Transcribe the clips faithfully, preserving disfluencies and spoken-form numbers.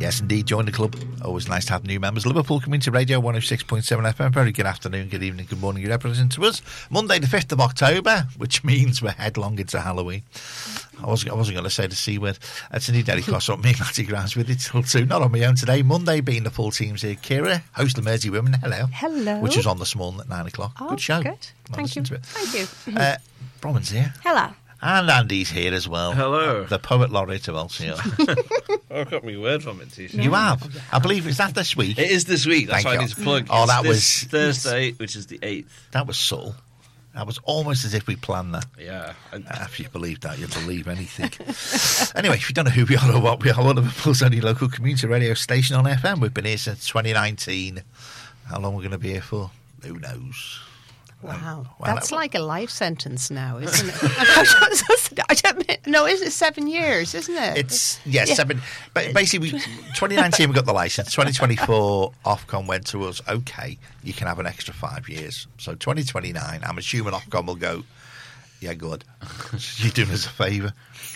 Yes, indeed. Join the club. Always nice to have new members. Liverpool Community Radio one oh six point seven F M. Very good afternoon, good evening, good morning. You're listening to us. Monday the fifth of October, which means we're headlong into Halloween. I wasn't, I wasn't going to say the C word. It's a new daily cross up. Me and Matty Grimes with it till two. Not on my own today. Monday being the full teams here. Kira, host of Mersey Women. Hello. Hello. Which was on this morning at nine o'clock. Oh, good show. Good. Thank you. Thank you. Uh, Bronwyn's here. Hello. And Andy's here as well. Hello. The poet laureate of L C R. I've got my word from it, T-shirt. You have? I believe, is that this week? It is this week. That's Thank why you. I need to plug. Oh, It's that this was- Thursday, which is the eighth. That was subtle. That was almost as if we planned that. Yeah. And Uh, if you believe that, you believe anything. Anyway, if you don't know who we are or what we are, one of Liverpool's only local community radio station on F M. We've been here since twenty nineteen. How long we're going to be here for? Who knows? Wow. Well, That's that- like a life sentence now, isn't it? I don't mean, no, isn't it seven years, isn't it? It's, yeah, Yeah. seven. But basically, we, twenty nineteen we got the licence. twenty twenty-four, Ofcom went to us, OK, you can have an extra five years. So twenty twenty-nine, I'm assuming Ofcom will go, yeah, good. You're doing us a favour.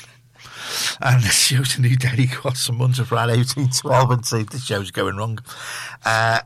And the show's a new daily cross on Monday, Friday, eighteen twelve, and see if the show's going wrong. Uh,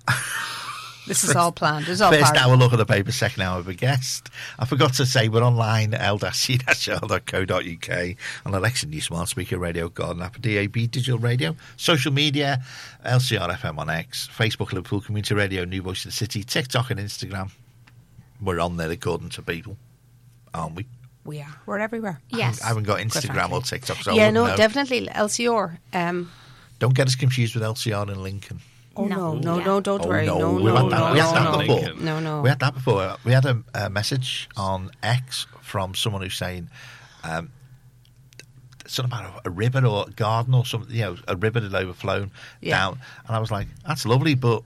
This is all planned. It's all First part hour look at the paper, second hour of a guest. I forgot to say we're online at l c r dot co dot u k on Alexa, new smart speaker, radio, garden app, D A B, digital radio, social media, L C R F M on X, Facebook, Liverpool Community Radio, New Voice of the City, TikTok and Instagram. We're on there according to people, aren't we? We are. We're everywhere. Yes. I haven't got Instagram frankly. or TikTok, so I yeah, wouldn't no, know. definitely L C R. Um, Don't get us confused with L C R in Lincoln. oh, no, No. no, Yeah. no, don't Oh, worry. no, No, we've no, had no, that- we had that no, before. no, no, no. We had that before. We had a, a message on X from someone who's saying um, something about a river or a garden or something, you know, a river had overflown Yeah. down. And I was like, that's lovely, but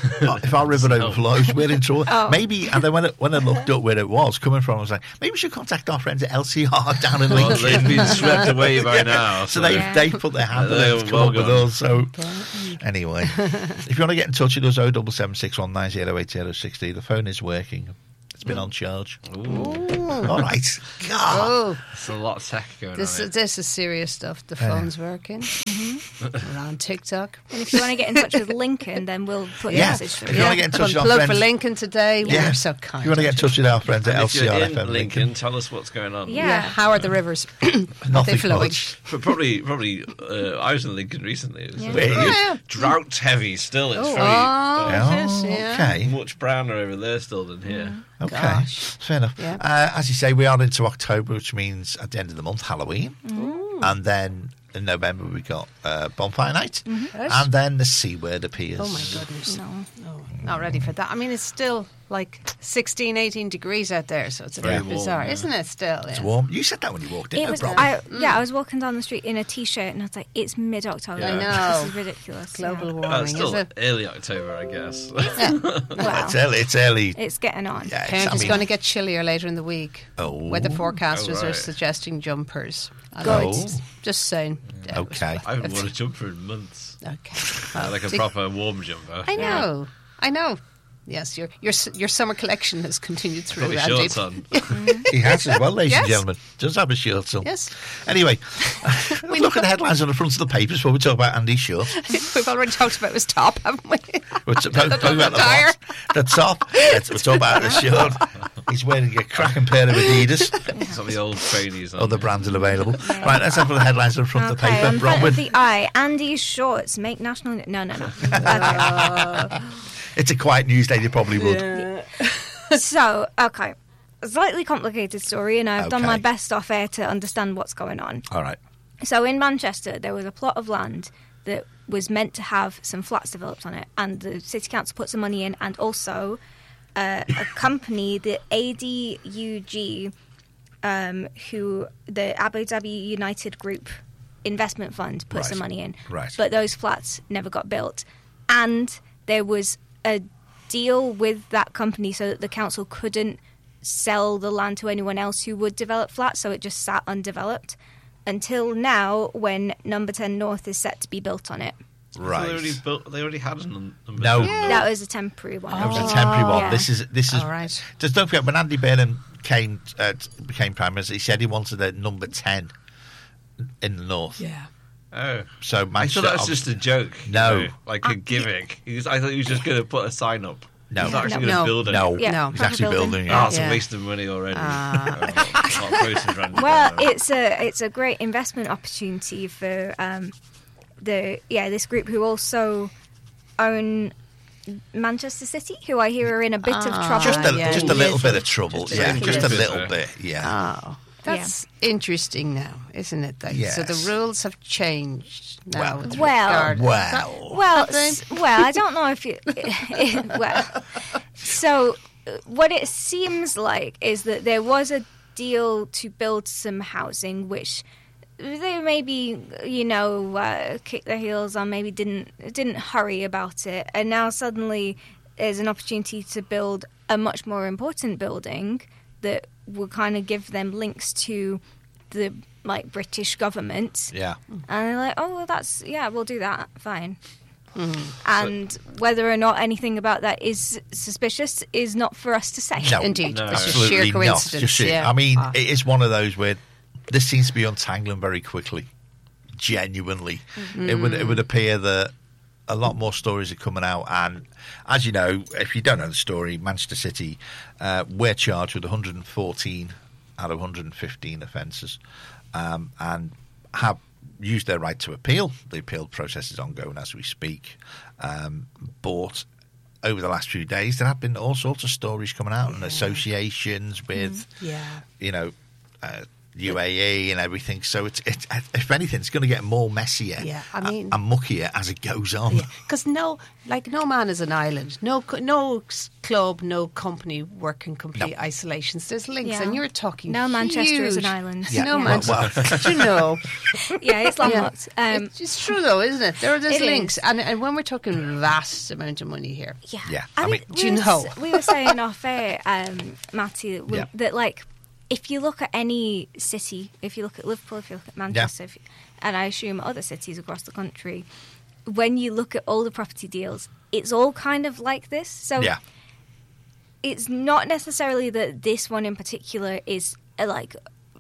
if our river overflows, we're in trouble. Oh. Maybe, and then when, it, when I looked up where it was coming from, I was like, maybe we should contact our friends at L C R down in well, Lincoln. they've been swept away by Yeah. now. So they Yeah. they put their hand They on were it to well come up with gone. us. So anyway, if you want to get in touch with us, oh seven seven six one nine zero eight zero six zero. The phone is working. It's been on charge. All right. God. Oh, It's a lot of tech going this, on. this is serious stuff. The Yeah. phone's working. We're on TikTok. And if you want to get in touch with Lincoln, then we'll put Yeah. a message If through. you wanna get in touch with our Plug for friends- Lincoln today. Yeah. We're so kind. If you want to get in touch with our friends at And if you're L C R in F M Lincoln, Lincoln, tell us what's going on. Yeah. Yeah. How are the rivers? Are they nothing flowing? much. But probably, probably. Uh, I was in Lincoln recently. It was Yeah. uh, Where are you? Yeah. drought heavy still. It's Oh, very oh, uh, yes, yeah. Okay. much browner over there still than here. Okay. Gosh. Fair enough. Yeah. Uh, as you say, we are into October, which means at the end of the month, Halloween. And then in November, we got uh, Bonfire Night. Yes. And then the C word appears. Oh, my goodness. No. No, not ready for that. I mean, it's still like sixteen, eighteen degrees out there, so it's a Very bit warm, bizarre, yeah. isn't it, still? It's Yeah. warm. You said that when you walked in. It no was, problem. I, yeah, I was walking down the street in a t-shirt and I was like, it's mid-October. Yeah. I know. This is ridiculous. Global yeah. Uh, warming, it's is still it? early October, I guess. Well, It's early. It's early. it's getting on. Yeah, it's, Apparently I it's mean, going to get chillier later in the week. Oh. Weather forecasters Oh, are right. suggesting jumpers. I Good. like it. Just saying. Yeah, it was- Okay. I haven't worn a jumper in months. Okay. Uh, like a See- proper warm jumper. I know. I know. Yes, your your s- your summer collection has continued Got through, my Andy. shorts on. He has as well, ladies and Yes. gentlemen. Does have a shirt on. Yes. Anyway, we look at the headlines on the front of the papers before we talk about Andy's shirt. We've already talked about his top, haven't we? We're t- talking about the Attire. bottom, the top. Let's we're talking about the shirt. He's wearing a cracking pair of Adidas. Some of the old trainees on. Other brands are available. Right, let's have the headlines on the front of the Okay, paper. on front Bronwyn. of the eye, Andy's shorts make national... No, no, no. Okay. It's a quiet news day, you probably would. So, okay. Slightly complicated story, and I've done Okay. my best off air to understand what's going on. All right. So in Manchester, there was a plot of land that was meant to have some flats developed on it, and the city council put some money in, and also uh, a company, the A D U G, um, who the Abu Dhabi United Group Investment Fund put Right. some money in. Right. But those flats never got built, and there was a deal with that company so that the council couldn't sell the land to anyone else who would develop flats, so it just sat undeveloped until now when Number ten North is set to be built on it. Right. They already, built, they already had a num- number. No. two. Yeah. That was a temporary one. That was Oh. a temporary one. Yeah. This is this is. All right. Just don't forget when Andy Burnham came uh, became prime minister, he said he wanted a number ten in the north. Yeah. Oh. So I Manchester. thought that was just a joke. you No. know, like a gimmick. He was, I thought he was just going to put a sign up. No. He's not actually No. going to build it. no, Yeah, No. he's proper actually building. building it. Oh, it's Yeah. a waste of money already. Ah. I'm not, not posting for anything. Well, it's a it's a great investment opportunity for um, the yeah this group who also own Manchester City, who I hear are in a bit of Ah. trouble. Just a, yeah. just a little bit of trouble. Just a yeah, little just a bit, little uh, bit. Yeah. Oh, that's interesting now, isn't it? Like, So the Yes. rules have changed now. Well- with Well- regard- Well. Well, Have they? s- well, I don't know if you. well, so uh, what it seems like is that there was a deal to build some housing, which they maybe, you know, uh, kicked their heels on, maybe didn't didn't hurry about it, and now suddenly there's an opportunity to build a much more important building that will kind of give them links to the like British government. Yeah. And they're like, oh, well, that's, yeah, we'll do that. Fine. And whether or not anything about that is suspicious is not for us to say. No, Indeed, No. it's just absolutely sheer not. coincidence. Just sheer- yeah. I mean, Ah. it is one of those where this seems to be untangling very quickly. Genuinely, it would it would appear that a lot more stories are coming out, and as you know, if you don't know the story, Manchester City, uh, we're charged with one hundred fourteen out of one hundred fifteen offences, um, and have used their right to appeal. The appeal process is ongoing as we speak. Um, but over the last few days, there have been all sorts of stories coming out, and associations with, yeah. you know, uh, U A E and everything. So it's, it's if anything, it's going to get more messier, Yeah, I mean- and muckier as it goes on. Because no, like no man is an island. No, co- no s- club, no company work in complete No. isolations. There's links, Yeah. and you're talking. No, Manchester is huge- an island. Yeah, No, well, Manchester. well. Do you know? Yeah, it's Yeah. landlocked. Um, it's, it's true though, isn't it? There are there's It links, is. and and when we're talking vast amount of money here, yeah. Yeah, I, I mean, mean- we Do you were know? s- we were saying off air, um, Matty, that, we, Yeah. that like if you look at any city, if you look at Liverpool, if you look at Manchester, if you, and I assume other cities across the country, when you look at all the property deals, it's all kind of like this. So Yeah. it's not necessarily that this one in particular is uh, like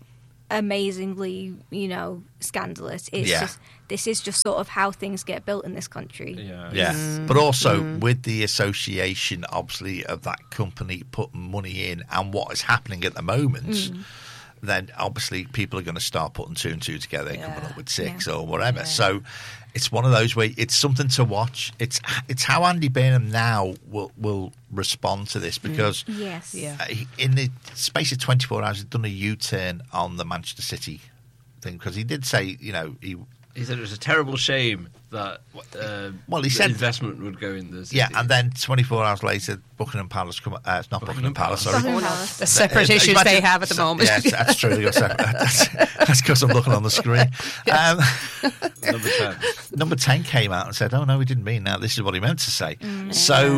amazingly, you know, scandalous. It's Yeah. just this is just sort of how things get built in this country. Yeah. Yeah, but also with the association, obviously, of that company putting money in and what is happening at the moment, then obviously people are going to start putting two and two together, and coming Yeah. up with six Yeah. or whatever. Yeah. So it's one of those where it's something to watch. It's it's how Andy Burnham now will will respond to this, because Yes. Yeah. uh, he- in the space of twenty-four hours, he's done a U-turn on the Manchester City thing, because he did say, you know, he. He said it was a terrible shame that uh, Well, he the said- investment would go in the city. Yeah, and then twenty-four hours later, Buckingham Palace come. Uh, it's not Buckingham, Buckingham Palace. Palace. Sorry. Buckingham Oh, no, Palace. the separate Uh, issues imagine- they have at the moment. Yes, that's true. You're separate. That's because I'm looking on the screen. Um, Number ten. number ten came out and said, "Oh no, he didn't mean that. This is what he meant to say." So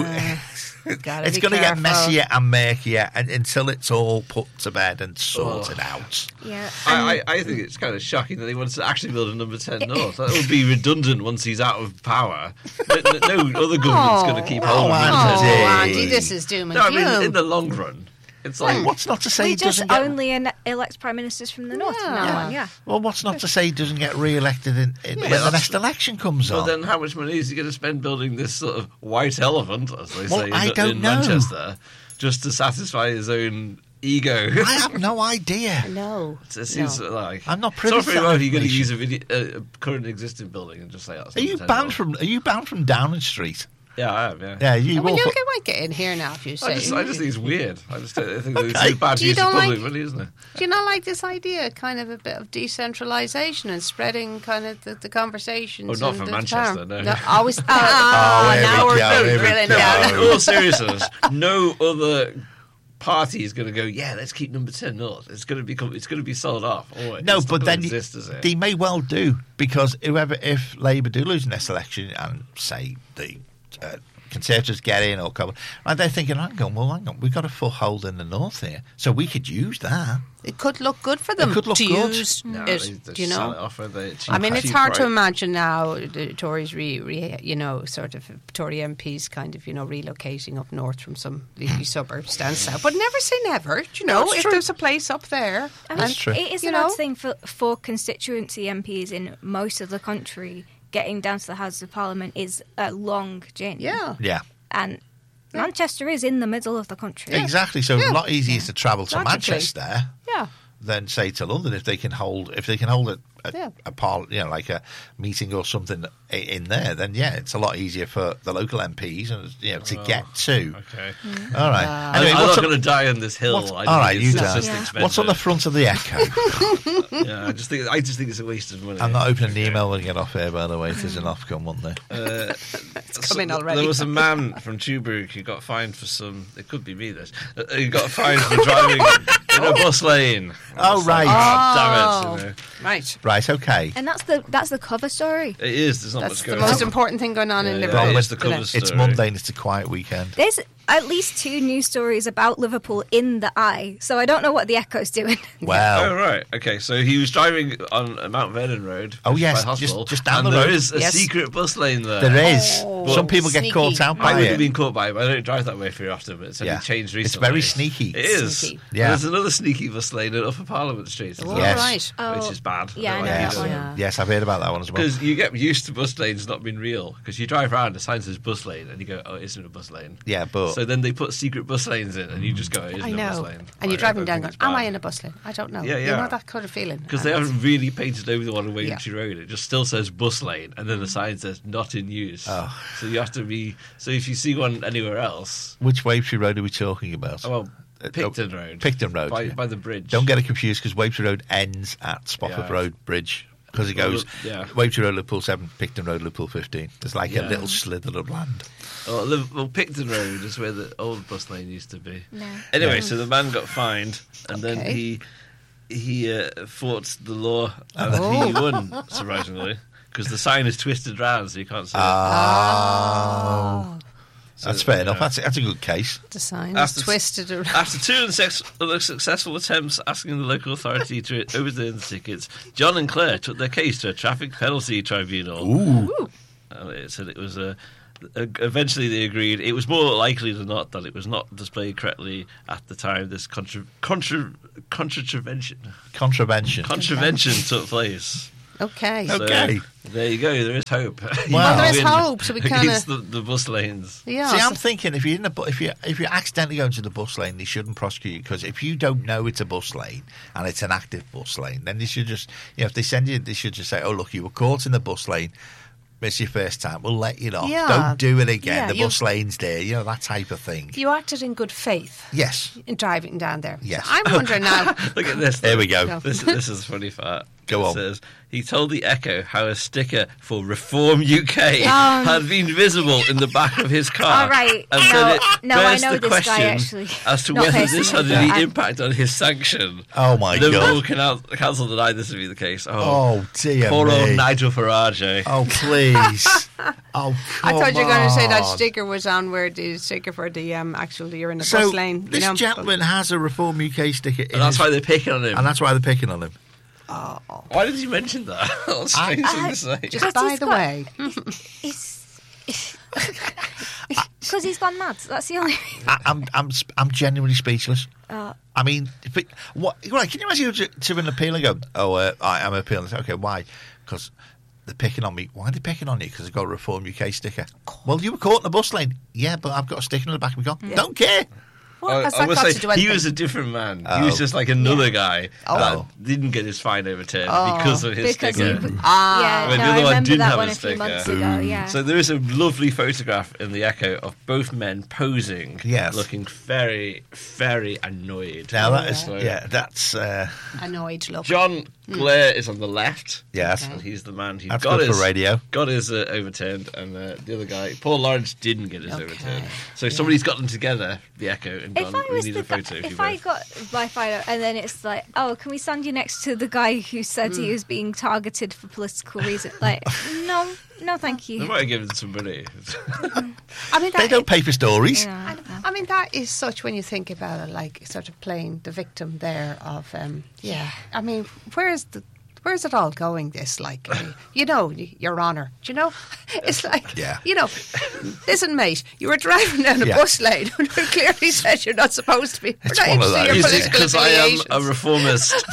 Gotta it's be going to get careful. messier and murkier, and, until it's all put to bed and sorted out. Yeah. I, I, I think it's kind of shocking that he wants to actually build a number ten north. That would be redundant once he's out of power. No, no, no other government's going to keep Oh, hold of Andy. number Oh, ten. Andy, this is doom and No, I gloom. mean, in the long run, it's like... What's not to say we he just doesn't get? only en- elect prime ministers from the north from Yeah. now on, yeah. Well, what's not to say he doesn't get re-elected in, in, when the that's- next election comes But on? then how much money is he going to spend building this sort of white elephant, as they Well, say in, I don't in know. Manchester, just to satisfy his own ego? I have no idea. No. It seems no. like I'm not it's privy not to very that well if you're going to information. use a, video, a current existing building and just say that's Are you number ten banned north. from? Are you banned from Downing Street? Yeah, I am. Yeah. Yeah, you I mean, walk you up- might get in here now if you say. I just, I just think it's weird. I just I think Okay. it's a bad Do you use of don't public like- money, isn't it? Do you not like this idea, kind of a bit of decentralisation and spreading kind of the, the conversations? Oh, not and for the Manchester, power? no. always. Ah, Oh, here now we we're go, really here we drilling go. down. In all seriousness, no other party is going to go, yeah, let's keep number ten north. It's going to become, it's going to be sold off. Oh, No, it's not but gonna then you- exist, is it? they may well do, because whoever, if Labour do lose in this election and say they uh, Conservatives get in or come, and they're thinking, hang on, well, hang on, we've got a foothold in the north here, so we could use that. It could look good for them could look to good. use No, it. they- they Do you sell know? it off, they- it's I mean, cheap- it's cheap hard to price. imagine now the Tories, re, re, you know, sort of Tory M Ps kind of, you know, relocating up north from some leafy suburbs down south. But never say never, do you know, That's if true. there's a place up there. I mean, That's true. It is You an know? odd thing for, for constituency M Ps in most of the country. Getting down to the Houses of Parliament is a long journey. Yeah. Yeah. And Manchester is in the middle of the country. Exactly. So Yeah. a lot easier to travel to Logically. Manchester Yeah. than say to London if they can hold if they can hold a a, Yeah. a par, you know, like a meeting or something i- in there. Then yeah, it's a lot easier for the local M Ps and you know to get to. Okay. All right. Uh, Anyway, I'm what's not on- going to die on this hill. what's- I all think right, it's you just don't. expensive. What's on the front of the Echo? Yeah, I just think I just think it's a waste of money. I'm not opening the email when we get off here, by the way. If there's an Ofcom, won't there? Uh, It's coming so already. There was a man from Tuberg who got fined for some. It could be me. This. Uh, he got fined for driving in a bus lane. And Oh, it's like, right. oh, damn it! You know. Right. Right. Okay. And that's the that's the cover story. It is. There's not That's much the going most on. important thing going on Yeah, in yeah, Liverpool. yeah, it's the isn't cover it? story. It's Monday and it's a quiet weekend. There's at least two news stories about Liverpool in the Eye, so I don't know what the Echo's doing. Well, Oh right, okay. So he was driving on uh, Mount Vernon Road. Oh, which is yes, by the hospital, just- just down and the road. there is a Yes. secret bus lane there. there is. Oh, Some people get sneaky. caught out I by would have it. been caught by it, but I don't drive that way very often. But it's only Yeah. changed It's recently. very sneaky. It is. Sneaky. Yeah. There's another sneaky bus lane at Upper Parliament Street, as Oh, well, Yes. right. Oh, which is bad. yeah, I know Yes. that one. Yeah. Yes, I've heard about that one as well. Because you get used to bus lanes not being real. Because you drive around, the sign says bus lane, and you go, "Oh, it isn't a bus lane." Yeah, but So then they put secret bus lanes in, and you just go, "It isn't I a bus know. lane." And you're Right, driving I down think going, it's am bad. I in a bus lane? I don't know. Yeah, You yeah. know that kind of feeling. Because And they it's- haven't really painted over the one on Wavertree Road. It just still says bus lane, and then the sign says not in use. Oh. So you have to be. So if you see one anywhere else, which Wavertree Road are we talking about? oh, well, Uh, Picton oh, Road, Picton Road, by, yeah. by the bridge. Don't get it confused because Wavertree Road ends at Spofford Yeah. Road Bridge. Because it goes Yeah. Wavertree Road, Liverpool seven, Picton Road, Liverpool fifteen. There's like a Yeah. little slither of land. Oh, Liv- well, Picton Road is where the old bus lane used to be. No. Anyway, so the man got fined, and then Okay. he he uh, fought the law, and Oh. he won, surprisingly, because the sign is twisted round, so you can't see Oh, it. So, that's fair yeah. enough. That's that's a good case. The sign After- is twisted around. After two unsex- unsuccessful attempts asking the local authority to overturn the tickets, John and Claire took their case to a traffic penalty tribunal. Ooh, And it said it was a. Eventually, they agreed. It was more likely than not that it was not displayed correctly at the time this contra, contra, contravention contravention. contravention took place. Okay. Okay. So, there you go. There is hope. You Well, there is win hope, so we kinda- against the, the bus lanes. Yeah. See, so- I'm thinking if you're in a bu- if you if you accidentally go into the bus lane, they shouldn't prosecute you because if you don't know it's a bus lane and it's an active bus lane, then they should just you know if they send you, they should just say, oh look, you were caught in the bus lane. It's your first time. We'll let you off. Yeah. Don't do it again. Yeah, the you- bus lane's there. You know that type of thing. you acted in good faith Yes. in driving down there. Yes. I'm wondering now. Look at this. There we go. Go. This, this is funny part. Go It on. says, he told the Echo how a sticker for Reform U K Um. had been visible in the back of his car. All right. And No, then it no, I bears know the this guy, question actually. as to Not whether this had personally, any but I- impact on his sanction. Oh my Liverpool god. Canal- Council denied this to be the case. Oh, Oh dear poor old me. Nigel Farage. eh? Oh please. Oh I come thought you were going to say that on. sticker was on where the sticker for the um, actual you're in the So bus lane. this you know? gentleman has a Reform U K sticker, in And that's his- why they're picking on him. and that's why they're picking on him. Why did you mention that? What a strange thing to say. Just Because by he's the got- way, It's because he's gone mad. That's the only. I, I'm I'm sp- I'm genuinely speechless. Uh, I mean, if it, what? Right? Can you imagine you to, to an appeal and go, "Oh, uh, I, I'm appealing." Okay, why? Because they're picking on me. Why are they picking on you? Because I've got a Reform U K sticker. Well, you were caught in a bus lane. Yeah, but I've got a sticker in the back of my car. Don't care. what has I, I that must got say, to do he anything? was a different man. He Oh. was just like another guy Oh. that didn't get his fine overturned Oh. because of his because sticker. he, Ah. yeah, When no, the other I one remember didn't that have one a a few sticker. months ago. Yeah. So there is a lovely photograph in the Echo of both men posing, Yes. looking very, very annoyed. Now that is So yeah, that's uh, Annoyed look. John Blair is on the left. Yes. And he's the man who That's got good his for radio. got his uh, overturned, and uh, the other guy, Paul Lawrence, didn't get his Okay. overturned. So somebody's got them together, the Echo, and If gone, I we was need the a photo. guy, of you if I both." got Wi-Fi and then it's like, oh, can we stand you next to the guy who said he was being targeted for political reasons? Like, no, no, thank They you. might have given some money. I mean, They that, don't pay for stories. Yeah. I mean, that is such, when you think about it, like sort of playing the victim there of, um, yeah. I mean, where's the, where's it all going? This, like, I mean, you know, Your Honour, do you know? It's like, Yeah. you know, listen, mate, you were driving down a Yeah. bus lane and it clearly said you're not supposed to be. We're It's not one of interested in your those. Is it political because I am affiliations. a reformist?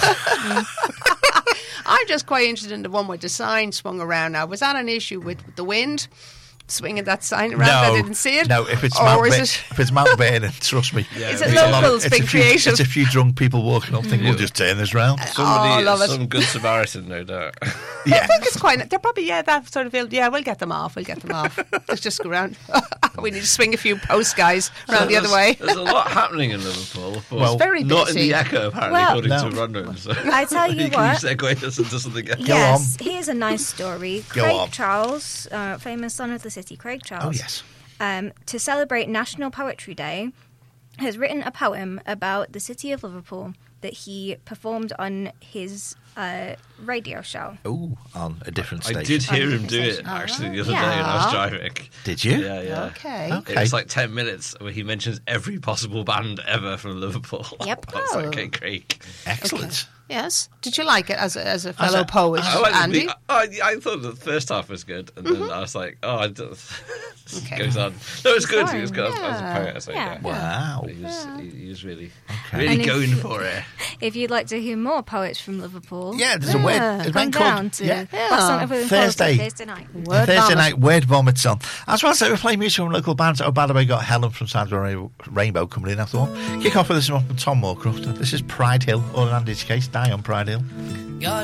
I'm just quite interested in the one with the sign swung around. Now, was that an issue with the wind swinging that sign around? I No, didn't see it. no. If it's or Mount is Ba- it? if it's Mount Vernon, trust me, Yeah, Is it it's a lot of- locals it's being a few, creative? It's a few drunk people walking up, thinking, "We'll just turn this round." Somebody, Oh, love it. some good Samaritan, no doubt. Yeah, I think it's quite. They're probably yeah that sort of. Yeah, we'll get them off. We'll get them off. Let's just go around. We need to swing a few post guys around the other There's- way. There's a lot happening in Liverpool. But Well, very not in busy. the Echo, apparently, Well- according No. to Rundgren. So I tell you can what. segue us into something else. Go Yes, on. here's a nice story. Go Craig on. Charles, uh, famous son of the city, Craig Charles. Oh yes. um, to celebrate National Poetry Day, has written a poem about the city of Liverpool that he performed on his uh, radio show. Oh, on a different I stage. did hear On him do it station. actually the other Yeah. day when I was driving. Did you? Yeah, yeah. Okay. Okay. It's like ten minutes where he mentions every possible band ever from Liverpool. Yep. I was like, Oh. okay, Craig. Excellent. Yes. Did you like it as a, as a fellow a- poet, I, like Andy? the, I, I thought the first half was good, and then I was like, oh, I don't, this Okay. goes on. No, it's good. fine, It was good. I was a yeah. poet, so Yeah. yeah. Wow. He was, he, he was really, Okay. really And if- going for it. If you'd like to hear more poets from Liverpool, Yeah, there's a word. Yeah. There's a come band called down to yeah. Boston Over the Thursday. Thursday night. Word Thursday vomit. night, Word Vomits on. As well as we're playing music from local bands. Oh, by the way, got Helen from Sounds of Ra- Rainbow coming in after all. Kick off with this one from Tom Moorcroft. This is Pride Hill, or in Andy's case, Die on Pride Hill.